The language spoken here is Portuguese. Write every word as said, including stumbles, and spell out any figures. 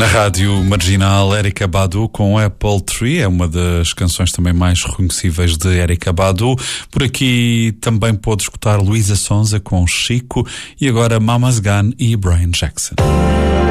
Na rádio marginal, Erykah Badu com Apple Tree, é uma das canções também mais reconhecíveis de Erykah Badu. Por aqui também pôde escutar Luísa Sonza com Chico e agora Mama's Gun e Brian Jackson.